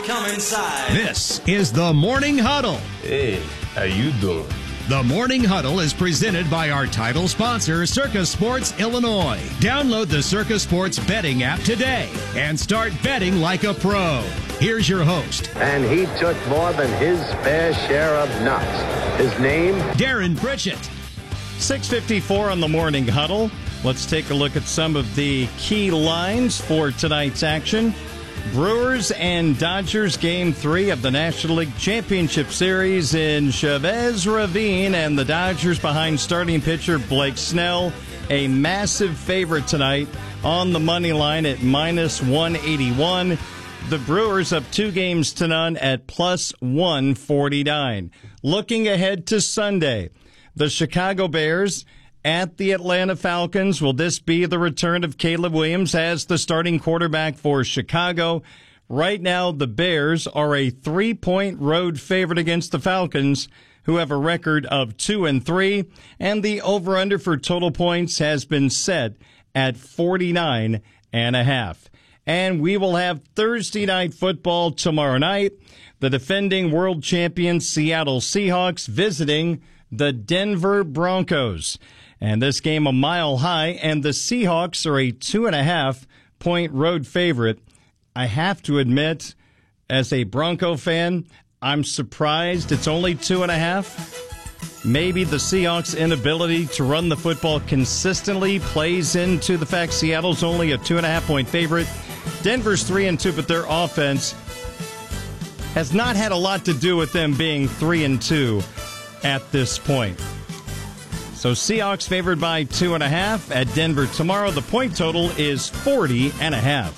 come inside. This is the Morning Huddle. Hey, how you doing? The Morning Huddle is presented by our title sponsor, Circa Sports Illinois. Download the Circa Sports betting app today and start betting like a pro. Here's your host. And he took more than his fair share of nuts. His name? Darren Pritchett. 6:54 on the Morning Huddle. Let's take a look at some of the key lines for tonight's action. Brewers and Dodgers Game 3 of the National League Championship Series in Chavez Ravine, and the Dodgers behind starting pitcher Blake Snell, a massive favorite tonight on the money line at minus 181. The Brewers up 2-0 at plus 149. Looking ahead to Sunday, the Chicago Bears at the Atlanta Falcons. Will this be the return of Caleb Williams as the starting quarterback for Chicago? Right now, the Bears are a 3-point road favorite against the Falcons, who have a record of 2-3, and the over-under for total points has been set at 49.5. And we will have Thursday night football tomorrow night. The defending world champion Seattle Seahawks visiting the Denver Broncos. And this game a mile high, and the Seahawks are a 2.5-point road favorite. I have to admit, as a Bronco fan, I'm surprised it's only 2.5. Maybe the Seahawks' inability to run the football consistently plays into the fact Seattle's only a 2.5-point favorite. Denver's 3-2, but their offense has not had a lot to do with them being 3-2 at this point. So Seahawks favored by 2.5 at Denver tomorrow. The point total is 40.5.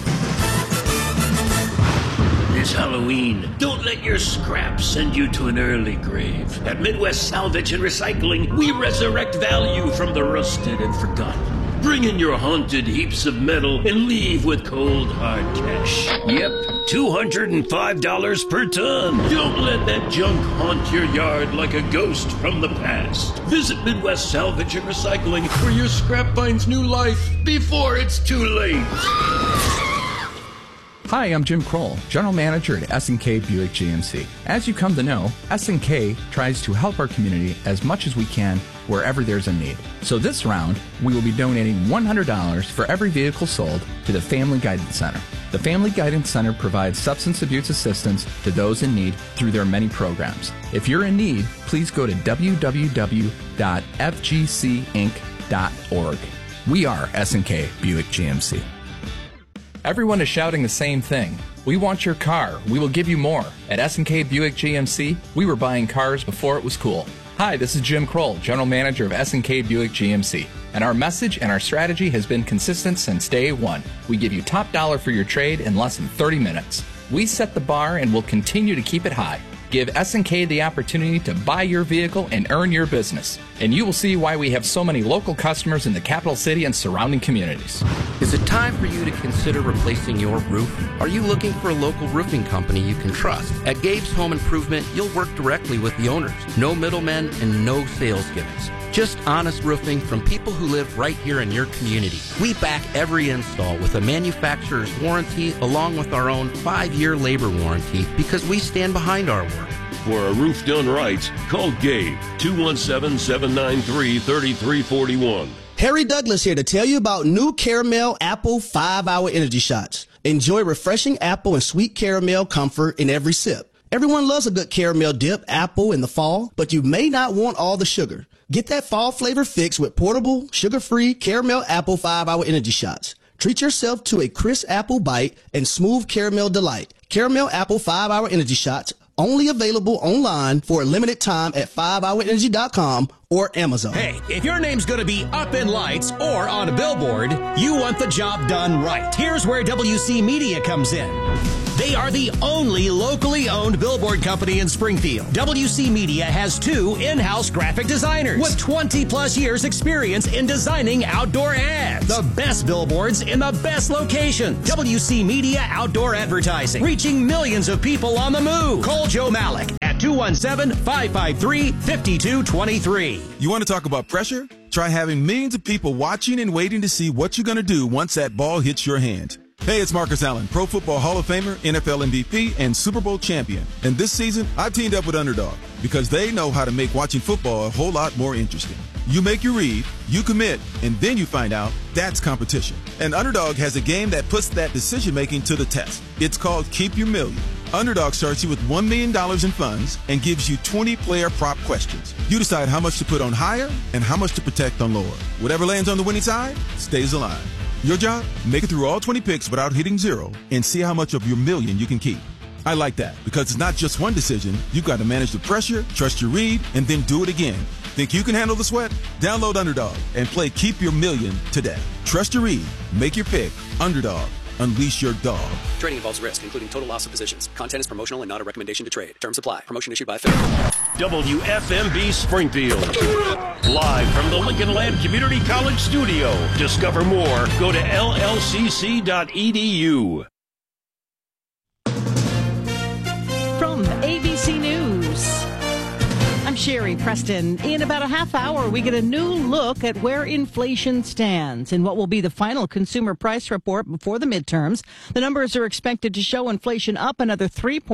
This Halloween, don't let your scraps send you to an early grave. At Midwest Salvage and Recycling, we resurrect value from the rusted and forgotten. Bring in your haunted heaps of metal and leave with cold, hard cash. Yep, $205 per ton. Don't let that junk haunt your yard like a ghost from the past. Visit Midwest Salvage and Recycling, where your scrap finds new life before it's too late. Hi, I'm Jim Kroll, General Manager at S&K Buick GMC. As you come to know, S&K tries to help our community as much as we can wherever there's a need. So this round, we will be donating $100 for every vehicle sold to the Family Guidance Center. The Family Guidance Center provides substance abuse assistance to those in need through their many programs. If you're in need, please go to www.fgcinc.org. We are S&K Buick GMC. Everyone is shouting the same thing. We want your car. We will give you more. At S&K Buick GMC, we were buying cars before it was cool. Hi, this is Jim Kroll, General Manager of S&K Buick GMC. And our message and our strategy has been consistent since day one. We give you top dollar for your trade in less than 30 minutes. We set the bar and will continue to keep it high. Give S&K the opportunity to buy your vehicle and earn your business. And you will see why we have so many local customers in the capital city and surrounding communities. Is it time for you to consider replacing your roof? Are you looking for a local roofing company you can trust? At Gabe's Home Improvement, you'll work directly with the owners. No middlemen and no sales gimmicks. Just honest roofing from people who live right here in your community. We back every install with a manufacturer's warranty along with our own 5-year labor warranty because we stand behind our work. For a roof done right, call Gabe, 217-793-3341. Harry Douglas here to tell you about new Caramel Apple 5-Hour Energy Shots. Enjoy refreshing apple and sweet caramel comfort in every sip. Everyone loves a good caramel dip apple in the fall, but you may not want all the sugar. Get that fall flavor fix with portable, sugar-free Caramel Apple 5-Hour Energy Shots. Treat yourself to a crisp apple bite and smooth caramel delight. Caramel Apple 5-Hour Energy Shots, only available online for a limited time at 5hourenergy.com or Amazon. Hey, if your name's going to be up in lights or on a billboard, you want the job done right. Here's where WC Media comes in. They are the only locally owned billboard company in Springfield. WC Media has 2 in-house graphic designers with 20-plus years experience in designing outdoor ads. The best billboards in the best locations. WC Media Outdoor Advertising, reaching millions of people on the move. Call Joe Malik at 217-553-5223. You want to talk about pressure? Try having millions of people watching and waiting to see what you're going to do once that ball hits your hand. Hey, it's Marcus Allen, Pro Football Hall of Famer, NFL MVP, and Super Bowl champion. And this season, I've teamed up with Underdog because they know how to make watching football a whole lot more interesting. You make your read, you commit, and then you find out that's competition. And Underdog has a game that puts that decision-making to the test. It's called Keep Your Million. Underdog starts you with $1 million in funds and gives you 20-player prop questions. You decide how much to put on higher and how much to protect on lower. Whatever lands on the winning side stays alive. Your job? Make it through all 20 picks without hitting zero and see how much of your million you can keep. I like that because it's not just one decision. You've got to manage the pressure, trust your read, and then do it again. Think you can handle the sweat? Download Underdog and play Keep Your Million today. Trust your read. Make your pick. Underdog. Unleash your dog. Trading involves risk, including total loss of positions. Content is promotional and not a recommendation to trade. Terms apply. Promotion issued by FINRA. WFMB Springfield. Live from the Lincoln Land Community College studio. Discover more. Go to llcc.edu. From ABC News, I'm Sherry Preston. In about a half hour, we get a new look at where inflation stands in what will be the final consumer price report before the midterms. The numbers are expected to show inflation up another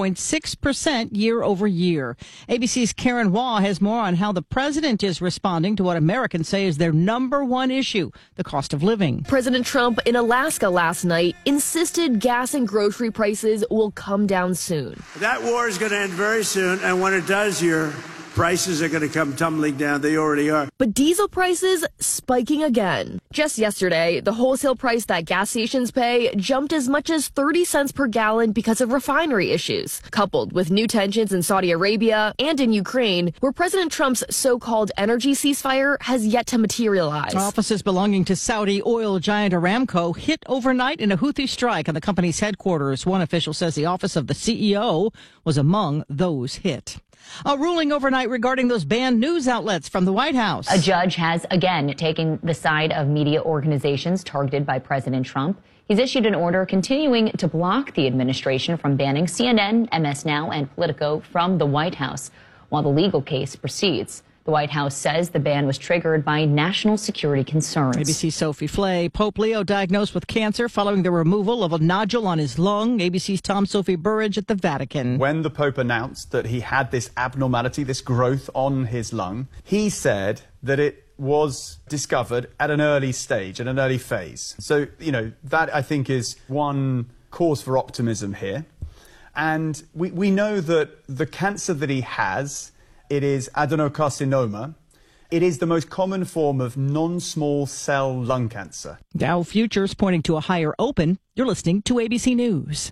3.6% year over year. ABC's Karen Waugh has more on how the president is responding to what Americans say is their number one issue, the cost of living. President Trump in Alaska last night insisted gas and grocery prices will come down soon. That war is going to end very soon, and when it does, your prices are going to come tumbling down. They already are. But diesel prices spiking again. Just yesterday, the wholesale price that gas stations pay jumped as much as 30 cents per gallon because of refinery issues, coupled with new tensions in Saudi Arabia and in Ukraine, where President Trump's so-called energy ceasefire has yet to materialize. Offices belonging to Saudi oil giant Aramco hit overnight in a Houthi strike on the company's headquarters. One official says the office of the CEO was among those hit. A ruling overnight regarding those banned news outlets from the White House. A judge has again taken the side of media organizations targeted by President Trump. He's issued an order continuing to block the administration from banning CNN, MS Now, and Politico from the White House while the legal case proceeds. The White House says the ban was triggered by national security concerns. ABC's Sophie Flay. Pope Leo diagnosed with cancer following the removal of a nodule on his lung. ABC's Tom Sophie Burridge at the Vatican. When the Pope announced that he had this abnormality, this growth on his lung, he said that it was discovered at an early stage, at an early phase. So, that I think is one cause for optimism here. And we know that the cancer that he has, it is adenocarcinoma. It is the most common form of non-small cell lung cancer. Dow futures pointing to a higher open. You're listening to ABC News.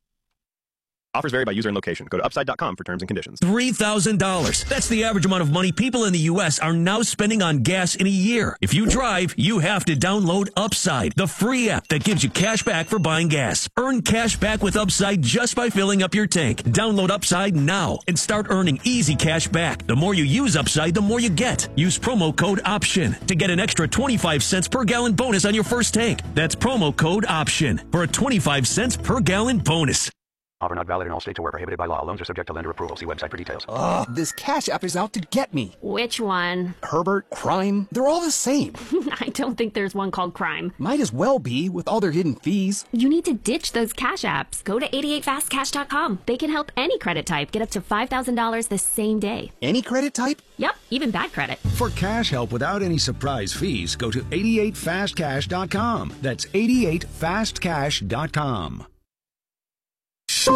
Offers vary by user and location. Go to upside.com for terms and conditions. $3,000. That's the average amount of money people in the U.S. are now spending on gas in a year. If you drive, you have to download Upside, the free app that gives you cash back for buying gas. Earn cash back with Upside just by filling up your tank. Download Upside now and start earning easy cash back. The more you use Upside, the more you get. Use promo code OPTION to get an extra 25 cents per gallon bonus on your first tank. That's promo code OPTION for a 25 cents per gallon bonus. Offer not valid in all states or where prohibited by law. Loans are subject to lender approval. See website for details. Ugh, this Cash App is out to get me. Which one? Herbert, Crime, they're all the same. I don't think there's one called Crime. Might as well be with all their hidden fees. You need to ditch those Cash Apps. Go to 88fastcash.com. They can help any credit type get up to $5,000 the same day. Any credit type? Yep, even bad credit. For cash help without any surprise fees, go to 88fastcash.com. That's 88fastcash.com. From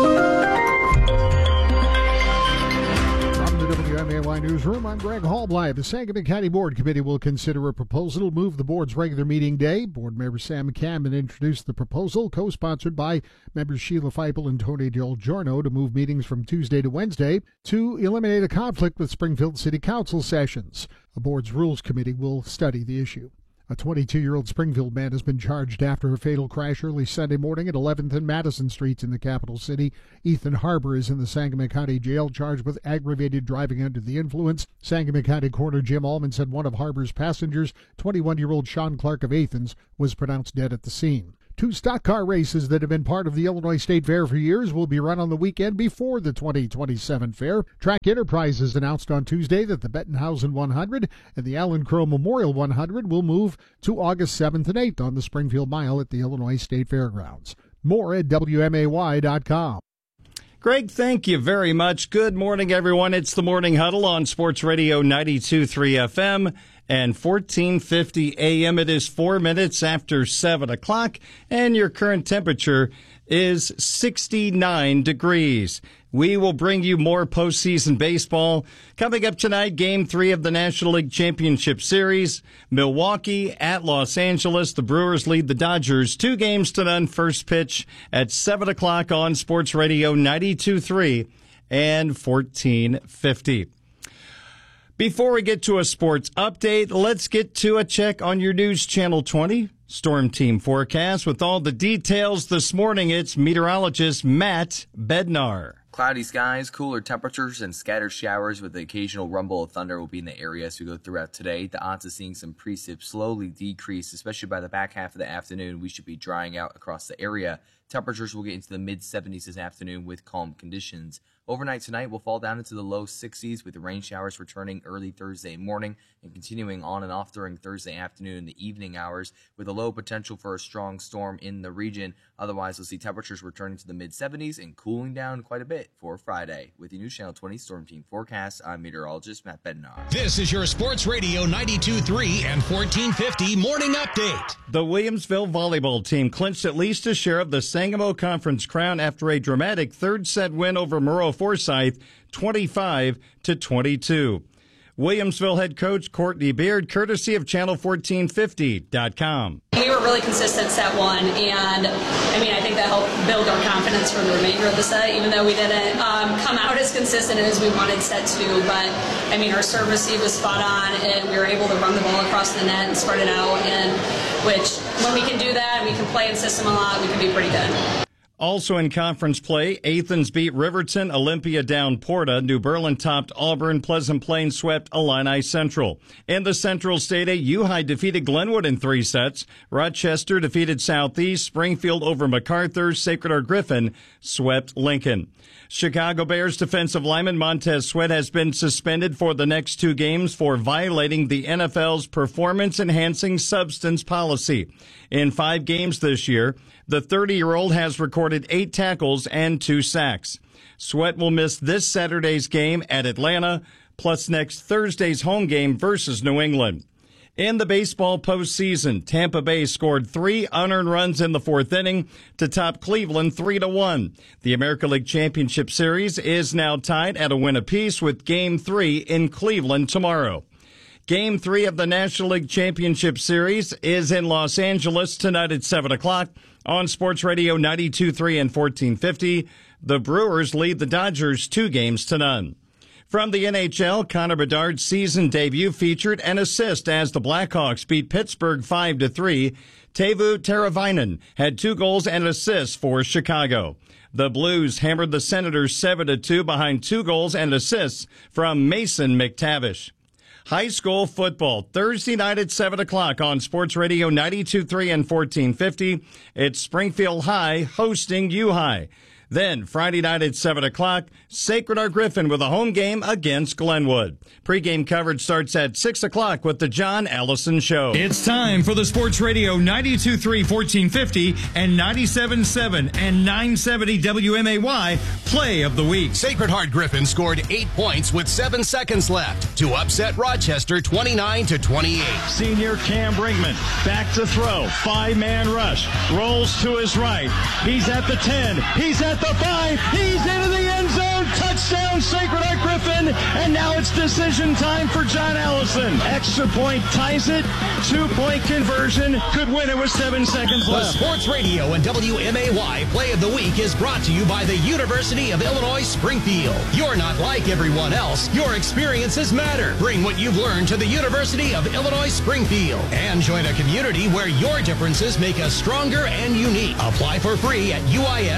the WMAY Newsroom, I'm Greg Hallbly. The Sangamon County Board Committee will consider a proposal to move the board's regular meeting day. Board member Sam Cameron introduced the proposal, co-sponsored by members Sheila Feipel and Tony Del Giorno, to move meetings from Tuesday to Wednesday to eliminate a conflict with Springfield City Council sessions. The board's Rules Committee will study the issue. A 22-year-old Springfield man has been charged after a fatal crash early Sunday morning at 11th and Madison Streets in the capital city. Ethan Harbour is in the Sangamon County Jail charged with aggravated driving under the influence. Sangamon County Coroner Jim Allman said one of Harbour's passengers, 21-year-old Sean Clark of Athens, was pronounced dead at the scene. 2 stock car races that have been part of the Illinois State Fair for years will be run on the weekend before the 2027 fair. Track Enterprises announced on Tuesday that the Bettenhausen 100 and the Alan Crow Memorial 100 will move to August 7th and 8th on the Springfield Mile at the Illinois State Fairgrounds. More at WMAY.com. Greg, thank you very much. Good morning, everyone. It's the Morning Huddle on Sports Radio 92.3 FM and 1450 AM. It is 4 minutes after 7 o'clock, and your current temperature is 69 degrees. We will bring you more postseason baseball. Coming up tonight, Game 3 of the National League Championship Series. Milwaukee at Los Angeles. The Brewers lead the Dodgers 2-0 first pitch at 7 o'clock on Sports Radio 92.3 and 1450. Before we get to a sports update, let's get to a check on your News Channel 20 Storm Team forecast. With all the details this morning, it's meteorologist Matt Bednar. Cloudy skies, cooler temperatures, and scattered showers with the occasional rumble of thunder will be in the area as we go throughout today. The odds of seeing some precip slowly decrease, especially by the back half of the afternoon. We should be drying out across the area. Temperatures will get into the mid-70s this afternoon with calm conditions. Overnight tonight will fall down into the low 60s with the rain showers returning early Thursday morning and continuing on and off during Thursday afternoon and the evening hours with a low potential for a strong storm in the region. Otherwise, we'll see temperatures returning to the mid-70s and cooling down quite a bit for Friday. With the News Channel 20 Storm Team forecast, I'm meteorologist Matt Bednar. This is your Sports Radio 92.3 and 1450 Morning Update. The Williamsville volleyball team clinched at least a share of the Sangamo Conference crown after a dramatic third-set win over Moreau Forsyth, 25-22. Williamsville head coach Courtney Beard, courtesy of Channel1450.com. We were really consistent set one, and I think that helped build our confidence for the remainder of the set, even though we didn't come out as consistent as we wanted set two. But our service was spot on, and we were able to run the ball across the net and spread it out, and which when we can do that and we can play in system a lot, we can be pretty good. Also in conference play, Athens beat Riverton, Olympia down Porta, New Berlin topped Auburn, Pleasant Plains swept Illini Central. In the Central State, U-High defeated Glenwood in 3 sets. Rochester defeated Southeast, Springfield over MacArthur, Sacred Heart Griffin swept Lincoln. Chicago Bears defensive lineman Montez Sweat has been suspended for the next 2 games for violating the NFL's performance-enhancing substance policy. In 5 games this year, the 30-year-old has recorded 8 tackles and 2 sacks. Sweat will miss this Saturday's game at Atlanta, plus next Thursday's home game versus New England. In the baseball postseason, Tampa Bay scored 3 unearned runs in the 4th inning to top Cleveland 3-1. The American League Championship Series is now tied at a win apiece with Game 3 in Cleveland tomorrow. Game 3 of the National League Championship Series is in Los Angeles tonight at 7 o'clock on Sports Radio 92.3 and 1450. The Brewers lead the Dodgers 2-0. From the NHL, Connor Bedard's season debut featured an assist as the Blackhawks beat Pittsburgh 5-3. Teuvo Teravainen had 2 goals and assists for Chicago. The Blues hammered the Senators 7-2 behind 2 goals and assists from Mason McTavish. High school football, Thursday night at 7 o'clock on Sports Radio 92.3 and 1450. It's Springfield High hosting U-High. Then, Friday night at 7 o'clock, Sacred Heart Griffin with a home game against Glenwood. Pre-game coverage starts at 6 o'clock with the John Allison Show. It's time for the Sports Radio 92.3, 1450 and 97.7 and 970 WMAY Play of the Week. Sacred Heart Griffin scored 8 points with 7 seconds left to upset Rochester 29-28. Senior Cam Brinkman back to throw. 5-man rush. Rolls to his right. He's at the 10. He's at the 5. He's into the end zone. Touchdown, Sacred Heart Griffin. And now it's decision time for John Allison. Extra point ties it. 2-point conversion. Could win it with 7 seconds left. The Sports Radio and WMAY Play of the Week is brought to you by the University of Illinois Springfield. You're not like everyone else. Your experiences matter. Bring what you've learned to the University of Illinois Springfield and join a community where your differences make us stronger and unique. Apply for free at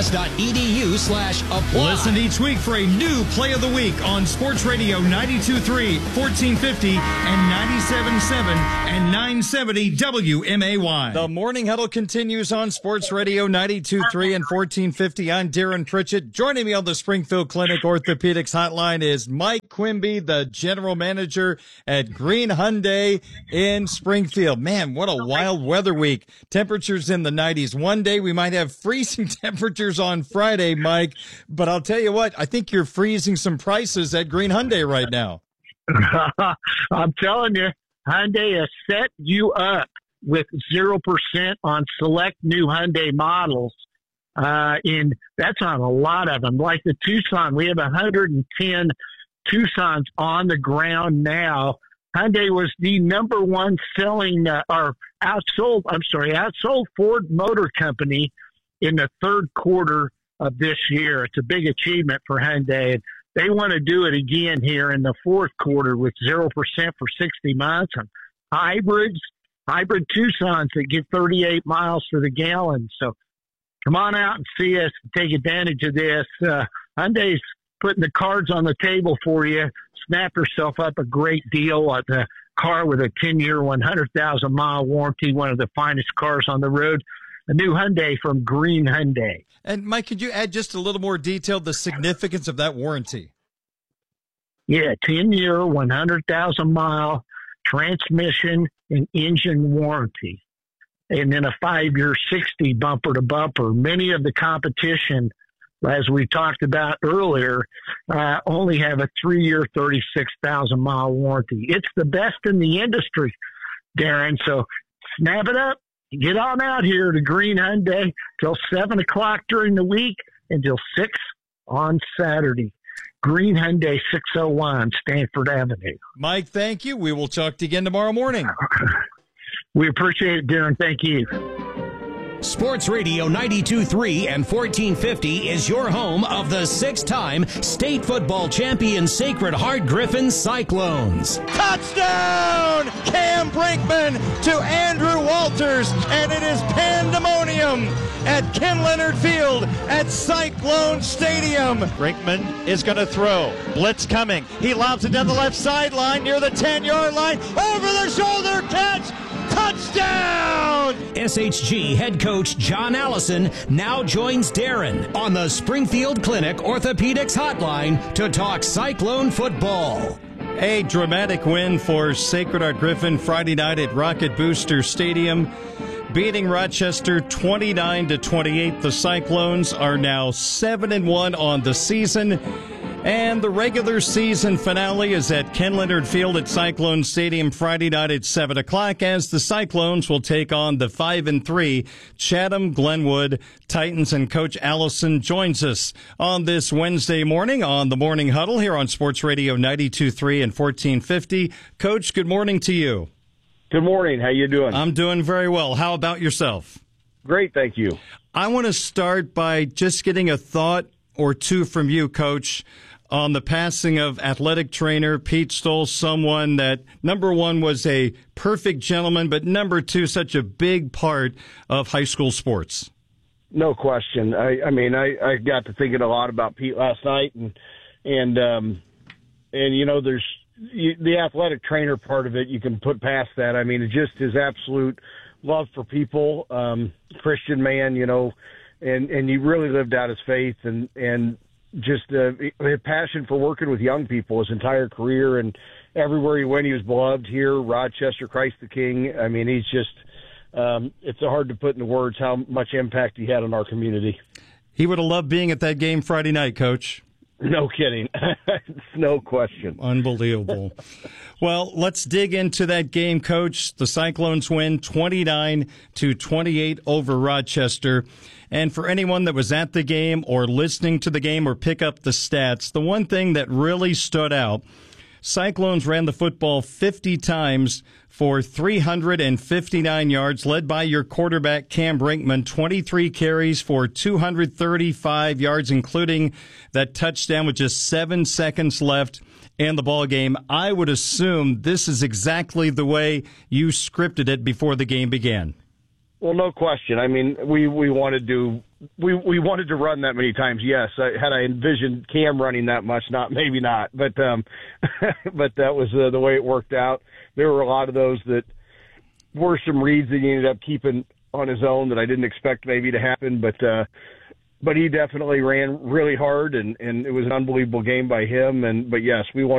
uis.edu/apply. Listen each week for a new Play of the Week on Sports Radio 92.3, 1450 and 97.7 and 970 WMAY. The Morning Huddle continues on Sports Radio 92.3 and 1450. I'm Darren Pritchett. Joining me on the Springfield Clinic Orthopedics Hotline is Mike Quimby, the general manager at Green Hyundai in Springfield. Man, what a wild weather week. Temperatures in the 90s. One day we might have freezing temperatures on Friday, Mike. But I'll tell you what, I think you're freezing some prices at Green Hyundai right now. I'm telling you, Hyundai has set you up with 0% on select new Hyundai models. And that's on a lot of them. Like the Tucson, we have 110 Tucsons on the ground now. Hyundai was the number one selling outsold Ford Motor Company in the third quarter of this year. It's a big achievement for Hyundai. They want to do it again here in the fourth quarter with 0% for 60 months on hybrid Tucsons that get 38 miles to the gallon. So come on out and see us and take advantage of this. Hyundai's putting the cards on the table for you. Snap yourself up a great deal at the car with a 10-year, 100,000-mile warranty, one of the finest cars on the road. A new Hyundai from Green Hyundai. And, Mike, could you add just a little more detail, the significance of that warranty? Yeah, 10-year, 100,000-mile transmission and engine warranty. And then a 5-year, 60 bumper-to-bumper. Many of the competition, as we talked about earlier, only have a 3-year, 36,000-mile warranty. It's the best in the industry, Darren. So snap it up. Get on out here to Green Hyundai till 7 o'clock during the week and till 6 on Saturday. Green Hyundai 601 Stanford Avenue. Mike, thank you. We will talk to you again tomorrow morning. We appreciate it, Darren. Thank you. Sports Radio 92.3 and 1450 is your home of the 6-time state football champion Sacred Heart Griffin Cyclones. Touchdown! Cam Brinkman to Andrew Walters, and it is pandemonium at Ken Leonard Field at Cyclone Stadium. Brinkman is going to throw. Blitz coming. He lobs it down the left sideline near the 10-yard line. Over the shoulder catch. Touchdown! SHG head coach John Allison now joins Darren on the Springfield Clinic Orthopedics Hotline to talk Cyclone football. A dramatic win for Sacred Heart Griffin Friday night at Rocket Booster Stadium, beating Rochester 29-28. The Cyclones are now 7-1 on the season. And the regular season finale is at Ken Leonard Field at Cyclone Stadium Friday night at 7 o'clock as the Cyclones will take on the 5-3 Chatham Glenwood Titans. And Coach Allison joins us on this Wednesday morning on the Morning Huddle here on Sports Radio 92.3 and 1450. Coach, good morning to you. Good morning. How you doing? I'm doing very well. How about yourself? Great, thank you. I want to start by just getting a thought or two from you, Coach, on the passing of athletic trainer Pete Stoll, someone that, number one, was a perfect gentleman, but number two, such a big part of high school sports. No question. I mean, I got to thinking a lot about Pete last night, and you know, there's the athletic trainer part of it. You can put past that. I mean, it's just his absolute love for people, Christian man, you know, and he really lived out his faith and just his passion for working with young people his entire career, and everywhere he went, he was beloved here, Rochester, Christ the King. I mean, he's just, it's hard to put into words how much impact he had on our community. He would have loved being at that game Friday night, Coach. No kidding. No question. Unbelievable. Well, let's dig into that game, Coach. The Cyclones win 29-28 over Rochester. And for anyone that was at the game or listening to the game or pick up the stats, the one thing that really stood out, Cyclones ran the football 50 times for 359 yards, led by your quarterback, Cam Brinkman, 23 carries for 235 yards, including that touchdown with just 7 seconds left in the ball game. I would assume this is exactly the way you scripted it before the game began. Well, no question. I mean, we wanted to run that many times. Yes, had I envisioned Cam running that much, maybe not, but but that was the way it worked out. There were a lot of those that were some reads that he ended up keeping on his own that I didn't expect maybe to happen, but he definitely ran really hard, and it was an unbelievable game by him. But yes, we wanted